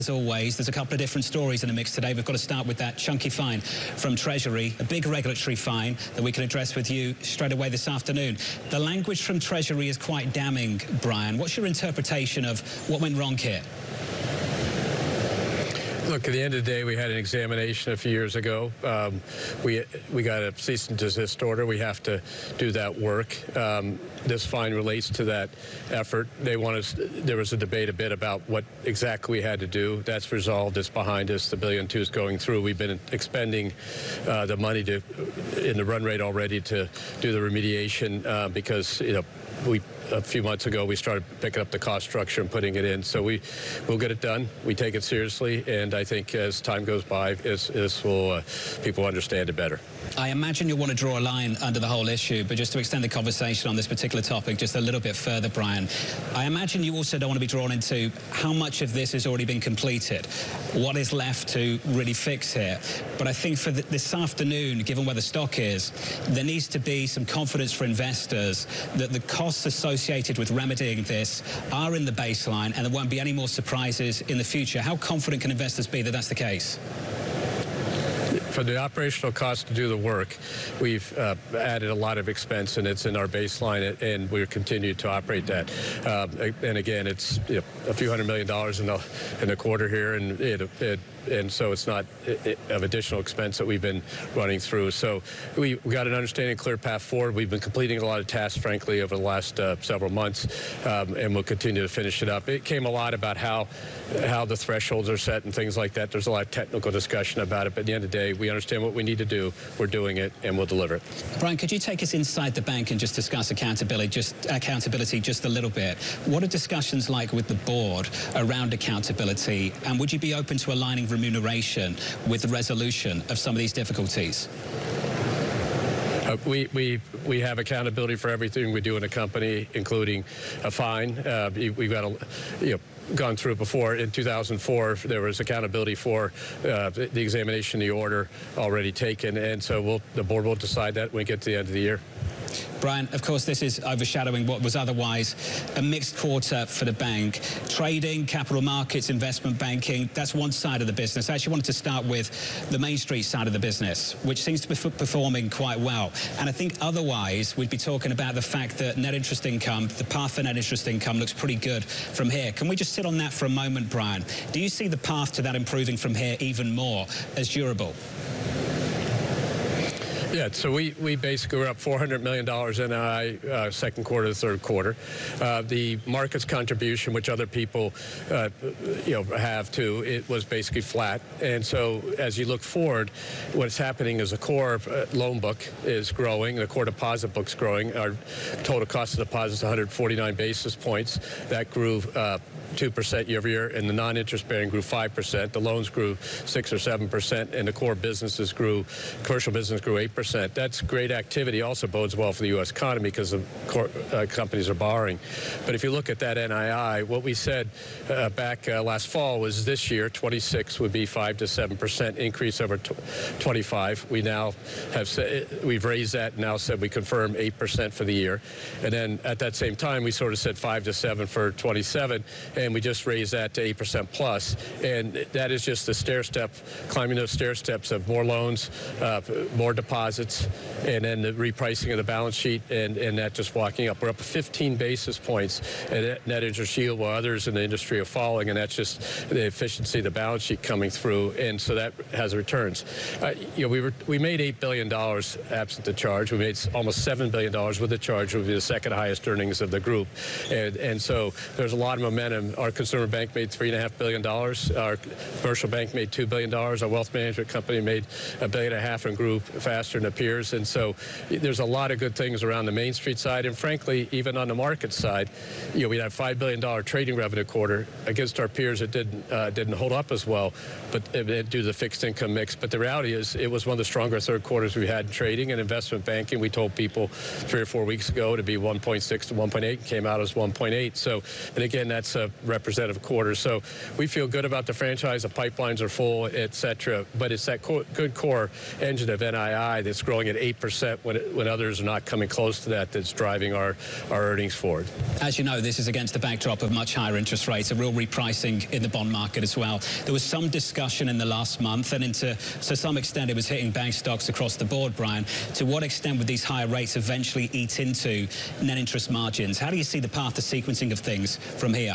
As always, there's a couple of different stories in the mix today. We've got to start with that chunky fine from Treasury, a big regulatory fine that we can address with you straight away this afternoon. The language from Treasury is quite damning, Brian. What's your interpretation of what went wrong here? Look, at the end of the day, we had an examination a few years ago. We got a cease and desist order. We have to do that work. This fine relates to that effort. There was a debate a bit about what exactly we had to do. That's resolved. It's behind us. The $1.2 billion is going through. We've been expending the money in the run rate already to do the remediation because, you know, a few months ago, we started picking up the cost structure and putting it in. So we'll get it done. We take it seriously, and I think as time goes by, people understand it better. I imagine you'll want to draw a line under the whole issue, but just to extend the conversation on this particular topic just a little bit further, Brian, I imagine you also don't want to be drawn into how much of this has already been completed, what is left to really fix here. But I think for this afternoon, given where the stock is, there needs to be some confidence for investors that the costs associated with remedying this are in the baseline and there won't be any more surprises in the future. How confident can investors be that that's the case? For the operational cost to do the work, we've added a lot of expense, and it's in our baseline, and we're continuing to operate that. And again, it's a few $100 million in the quarter here, and so it's not of additional expense that we've been running through. So we got an understanding, clear path forward. We've been completing a lot of tasks, frankly, over the last several months, and we'll continue to finish it up. It came a lot about how the thresholds are set and things like that. There's a lot of technical discussion about it, but at the end of the day, we understand what we need to do. We're doing it, and we'll deliver it. Brian, could you take us inside the bank and just discuss accountability just a little bit? What are discussions like with the board around accountability, and would you be open to aligning remuneration with the resolution of some of these difficulties? We have accountability for everything we do in a company, including a fine. We've got gone through it before. In 2004, there was accountability for the examination, the order already taken, and so the board will decide that when we get to the end of the year. Brian, of course, this is overshadowing what was otherwise a mixed quarter for the bank. Trading, capital markets, investment banking, that's one side of the business. I actually wanted to start with the Main Street side of the business, which seems to be performing quite well. And I think otherwise, we'd be talking about the fact that net interest income, the path for net interest income looks pretty good from here. Can we just sit on that for a moment, Brian? Do you see the path to that improving from here even more as durable? Yeah, so we basically were up $400 million NII second quarter to third quarter. The market's contribution, which other people have too, it was basically flat. And so as you look forward, what's happening is the core loan book is growing, the core deposit book's growing. Our total cost of deposits 149 basis points. That grew 2% year over year, and the non-interest bearing grew 5%. The loans grew 6 or 7%, and the core businesses grew, commercial business grew 8%. That's great activity. Also bodes well for the U.S. economy because the companies are borrowing. But if you look at that NII, what we said back last fall was this year, 26 would be 5 to 7% increase over 25. We now have said, we've raised that and now said we confirm 8% for the year. And then at that same time, we sort of said 5 to 7 for 27. And we just raised that to 8% plus. And that is just the stair step, climbing those stair steps of more loans, more deposits, and then the repricing of the balance sheet, and that just walking up. We're up 15 basis points at net interest yield while others in the industry are falling, and that's just the efficiency of the balance sheet coming through, and so that has returns. We made $8 billion absent the charge. We made almost $7 billion with the charge. It would be the second highest earnings of the group, and so there's a lot of momentum. Our consumer bank made $3.5 billion. Our commercial bank made $2 billion. Our wealth management company made $1.5 billion and grew faster than it appears. And so there's a lot of good things around the Main Street side. And frankly, even on the market side, we had a $5 billion trading revenue quarter. Against our peers, it didn't hold up as well, but due to the fixed income mix. But the reality is it was one of the stronger third quarters we had in trading and investment banking. We told people 3 or 4 weeks ago to be 1.6 to 1.8, came out as 1.8. So, and again, that's a representative quarter. So we feel good about the franchise. The pipelines are full, et cetera. But it's that good core engine of NII that's growing at 8% when others are not coming close to that, that's driving our earnings forward. As you know, this is against the backdrop of much higher interest rates, a real repricing in the bond market as well. There was some discussion in the last month, and to some extent it was hitting bank stocks across the board, Brian. To what extent would these higher rates eventually eat into net interest margins? How do you see the path to sequencing of things from here?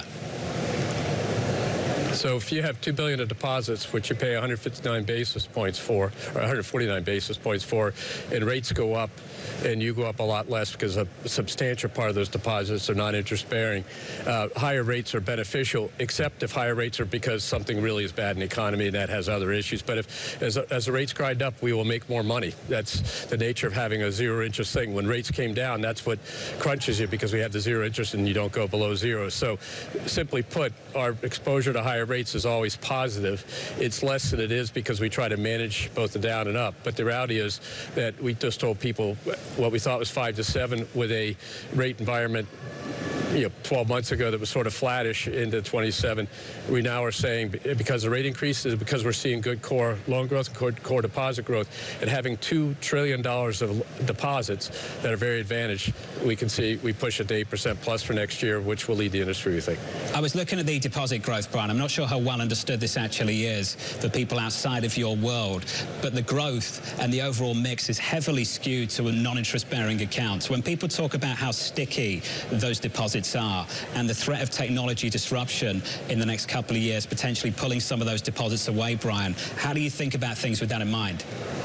So if you have $2 billion of deposits, which you pay 159 basis points for, or 149 basis points for, and rates go up, and you go up a lot less because a substantial part of those deposits are not interest-bearing, higher rates are beneficial, except if higher rates are because something really is bad in the economy and that has other issues. But if, as the rates grind up, we will make more money. That's the nature of having a zero-interest thing. When rates came down, that's what crunches you, because we have the zero interest and you don't go below zero. So simply put, our exposure to higher rates is always positive. It's less than it is because we try to manage both the down and up. But the reality is that we just told people what we thought was 5 to 7 with a rate environment 12 months ago that was sort of flattish into 27. We now are saying, because the rate increases, because we're seeing good core loan growth, core deposit growth, and having $2 trillion of deposits that are very advantaged, we can see we push it to 8% plus for next year, which will lead the industry, we think. I was looking at the deposit growth, Brian. I'm not sure how well understood this actually is for people outside of your world, but the growth and the overall mix is heavily skewed to non-interest-bearing accounts. When people talk about how sticky those deposits are and the threat of technology disruption in the next couple of years potentially pulling some of those deposits away, Brian, how do you think about things with that in mind?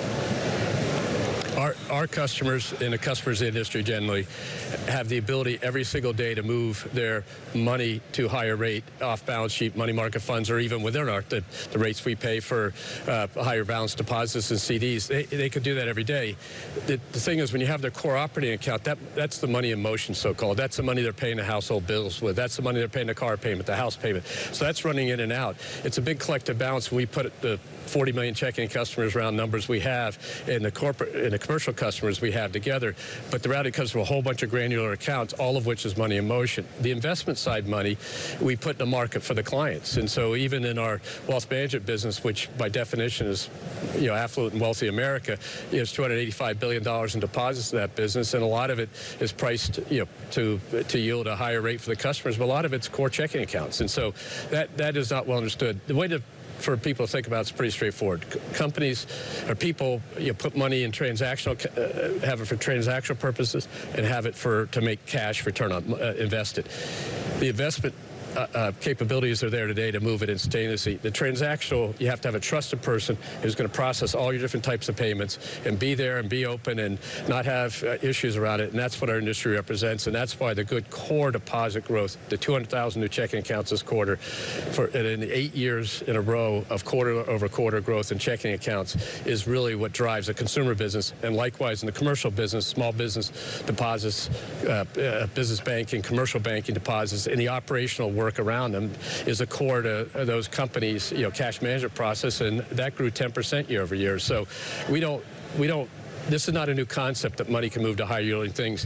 Our customers and the customers in the industry generally have the ability every single day to move their money to higher rate off-balance sheet money market funds, or even within the rates we pay for higher balance deposits and CDs. They could do that every day. The thing is, when you have their core operating account, that's the money in motion, so-called. That's the money they're paying the household bills with. That's the money they're paying the car payment, the house payment. So that's running in and out. It's a big collective balance. When we put the 40 million checking customers, round numbers we have, and the corporate and the commercial customers we have together. But the reality comes from a whole bunch of granular accounts, all of which is money in motion. The investment side money we put in the market for the clients. And so even in our wealth management business, which by definition is affluent and wealthy America, it's $285 billion in deposits in that business, and a lot of it is priced to yield a higher rate for the customers, but a lot of it's core checking accounts. And so that is not well understood. The way for people to think about it's pretty straightforward. Companies or people put money in transactional, have it for transactional purposes, and have it to make cash return on invested. The investment capabilities are there today to move it instantaneously. The transactional, you have to have a trusted person who's going to process all your different types of payments and be there and be open and not have issues around it. And that's what our industry represents. And that's why the good core deposit growth, the 200,000 new checking accounts this quarter, in 8 years in a row of quarter-over-quarter growth in checking accounts, is really what drives the consumer business. And likewise in the commercial business, small business deposits, business banking, commercial banking deposits, and the operational work around them is a core to those companies' cash management process, and that grew 10% year over year. So we don't. This is not a new concept that money can move to higher yielding things.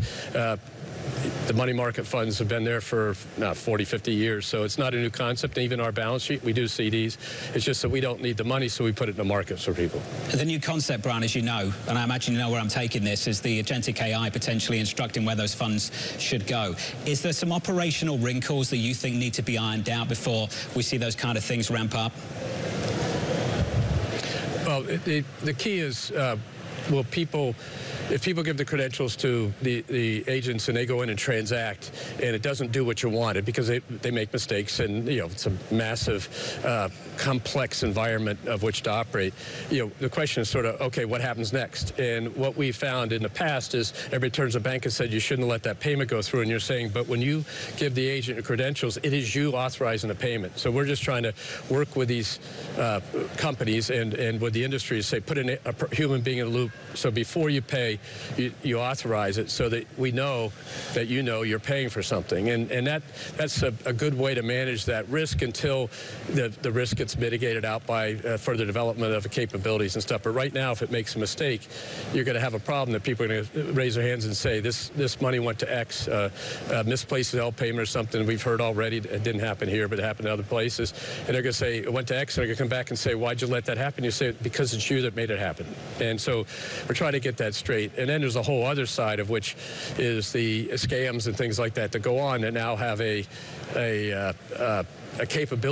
The money market funds have been there for 40, 50 years, so it's not a new concept. And even our balance sheet, we do CDs. It's just that we don't need the money, so we put it in the markets for people. The new concept, Brian, as you know, and I imagine you know where I'm taking this, is the agentic AI potentially instructing where those funds should go. Is there some operational wrinkles that you think need to be ironed out before we see those kind of things ramp up? Well, the key is, if people give the credentials to the agents and they go in and transact and it doesn't do what you wanted because they make mistakes and it's a massive complex environment of which to operate, the question is sort of, okay, what happens next? And what we found in the past is everybody turns to the bank and said you shouldn't let that payment go through, and you're saying, but when you give the agent your credentials, it is you authorizing the payment. So we're just trying to work with these companies and with the industry to say put in a human being in the loop. So before you pay, way you authorize it so that we know that you're paying for something. And that's a good way to manage that risk until the risk gets mitigated out by further development of the capabilities and stuff. But right now, if it makes a mistake, you're going to have a problem that people are going to raise their hands and say, this money went to X, misplaced L payment or something. We've heard already it didn't happen here, but it happened in other places. And they're going to say, it went to X, and they're going to come back and say, why'd you let that happen? You say, because it's you that made it happen. And so we're trying to get that straight. And then there's a whole other side of which is the scams and things like that go on that now have a capability